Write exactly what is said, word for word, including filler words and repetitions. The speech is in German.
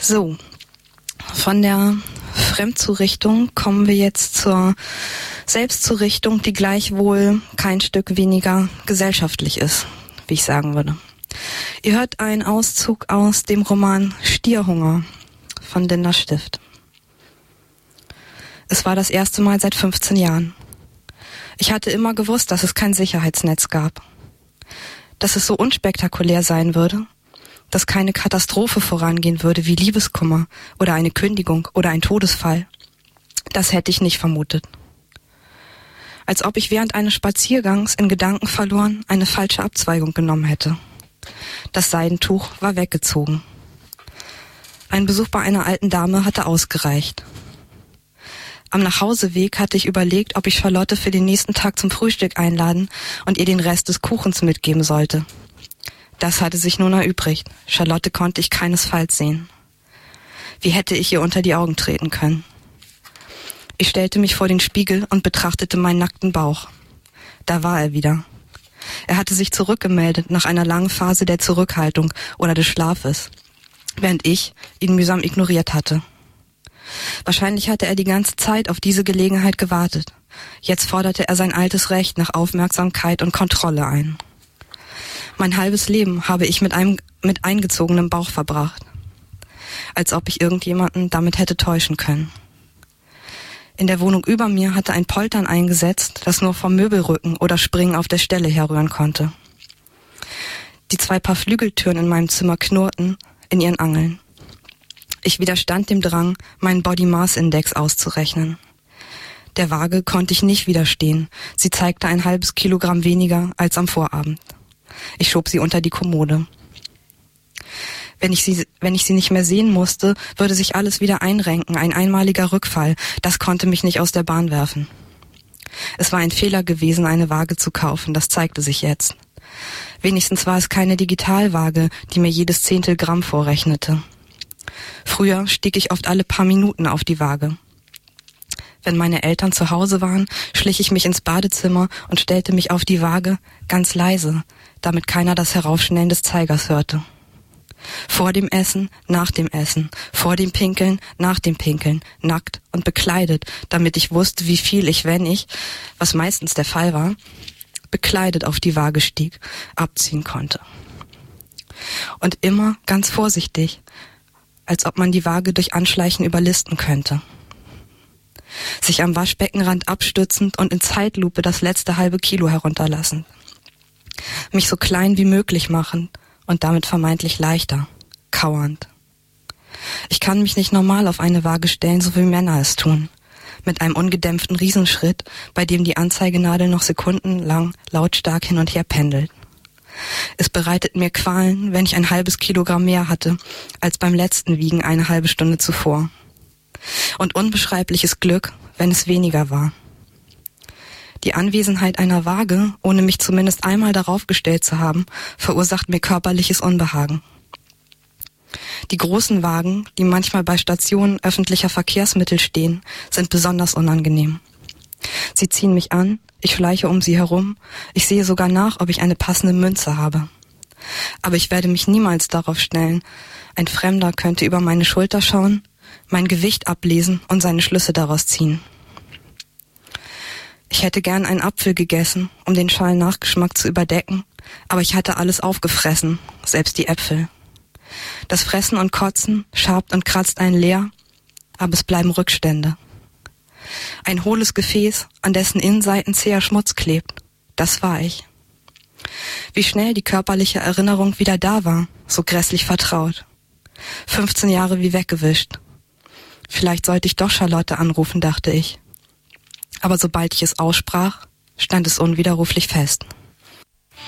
So, von der Fremdzurichtung kommen wir jetzt zur Selbstzurichtung, die gleichwohl kein Stück weniger gesellschaftlich ist, wie ich sagen würde. Ihr hört einen Auszug aus dem Roman Stierhunger von Linda Stift. Es war das erste Mal seit fünfzehn Jahren. Ich hatte immer gewusst, dass es kein Sicherheitsnetz gab. Dass es so unspektakulär sein würde, dass keine Katastrophe vorangehen würde wie Liebeskummer oder eine Kündigung oder ein Todesfall. Das hätte ich nicht vermutet. Als ob ich während eines Spaziergangs in Gedanken verloren eine falsche Abzweigung genommen hätte. Das Seidentuch war weggezogen. Ein Besuch bei einer alten Dame hatte ausgereicht. Am Nachhauseweg hatte ich überlegt, ob ich Charlotte für den nächsten Tag zum Frühstück einladen und ihr den Rest des Kuchens mitgeben sollte. Das hatte sich nun erübrigt. Charlotte konnte ich keinesfalls sehen. Wie hätte ich ihr unter die Augen treten können? Ich stellte mich vor den Spiegel und betrachtete meinen nackten Bauch. Da war er wieder. Er hatte sich zurückgemeldet nach einer langen Phase der Zurückhaltung oder des Schlafes, während ich ihn mühsam ignoriert hatte. Wahrscheinlich hatte er die ganze Zeit auf diese Gelegenheit gewartet. Jetzt forderte er sein altes Recht nach Aufmerksamkeit und Kontrolle ein. Mein halbes Leben habe ich mit einem mit eingezogenem Bauch verbracht. Als ob ich irgendjemanden damit hätte täuschen können. In der Wohnung über mir hatte ein Poltern eingesetzt, das nur vom Möbelrücken oder Springen auf der Stelle herrühren konnte. Die zwei Paar Flügeltüren in meinem Zimmer knurrten in ihren Angeln. Ich widerstand dem Drang, meinen Body Mass Index auszurechnen. Der Waage konnte ich nicht widerstehen. Sie zeigte ein halbes Kilogramm weniger als am Vorabend. Ich schob sie unter die Kommode. Wenn ich sie, wenn ich sie nicht mehr sehen musste, würde sich alles wieder einrenken, ein einmaliger Rückfall. Das konnte mich nicht aus der Bahn werfen. Es war ein Fehler gewesen, eine Waage zu kaufen, das zeigte sich jetzt. Wenigstens war es keine Digitalwaage, die mir jedes Zehntel Gramm vorrechnete. Früher stieg ich oft alle paar Minuten auf die Waage. Wenn meine Eltern zu Hause waren, schlich ich mich ins Badezimmer und stellte mich auf die Waage, ganz leise, damit keiner das Heraufschnellen des Zeigers hörte. Vor dem Essen, nach dem Essen, vor dem Pinkeln, nach dem Pinkeln, nackt und bekleidet, damit ich wusste, wie viel ich, wenn ich, was meistens der Fall war, bekleidet auf die Waage stieg, abziehen konnte. Und immer ganz vorsichtig, als ob man die Waage durch Anschleichen überlisten könnte. Sich am Waschbeckenrand abstützend und in Zeitlupe das letzte halbe Kilo herunterlassend. Mich so klein wie möglich machen und damit vermeintlich leichter, kauernd. Ich kann mich nicht normal auf eine Waage stellen, so wie Männer es tun. Mit einem ungedämpften Riesenschritt, bei dem die Anzeigenadel noch sekundenlang lautstark hin und her pendelt. Es bereitet mir Qualen, wenn ich ein halbes Kilogramm mehr hatte, als beim letzten Wiegen eine halbe Stunde zuvor. Und unbeschreibliches Glück, wenn es weniger war. Die Anwesenheit einer Waage, ohne mich zumindest einmal darauf gestellt zu haben, verursacht mir körperliches Unbehagen. Die großen Wagen, die manchmal bei Stationen öffentlicher Verkehrsmittel stehen, sind besonders unangenehm. Sie ziehen mich an, ich schleiche um sie herum, ich sehe sogar nach, ob ich eine passende Münze habe. Aber ich werde mich niemals darauf stellen, ein Fremder könnte über meine Schulter schauen, mein Gewicht ablesen und seine Schlüsse daraus ziehen. Ich hätte gern einen Apfel gegessen, um den schalen Nachgeschmack zu überdecken, aber ich hatte alles aufgefressen, selbst die Äpfel. Das Fressen und Kotzen schabt und kratzt einen leer, aber es bleiben Rückstände. Ein hohles Gefäß, an dessen Innenseiten zäher Schmutz klebt, das war ich. Wie schnell die körperliche Erinnerung wieder da war, so grässlich vertraut. fünfzehn Jahre wie weggewischt. Vielleicht sollte ich doch Charlotte anrufen, dachte ich. Aber sobald ich es aussprach, stand es unwiderruflich fest.